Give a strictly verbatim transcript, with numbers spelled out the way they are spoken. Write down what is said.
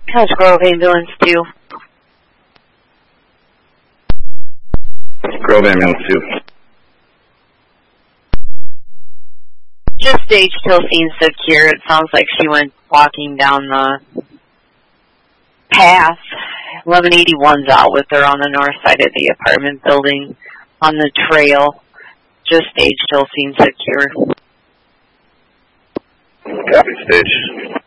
Couch Grove Ambulance two. Grove Ambulance two. Just stage till scene secure. It sounds like she went walking down the path. eleven eighty-one's out with her on the north side of the apartment building on the trail. Just stage till scene secure. Copy, stage.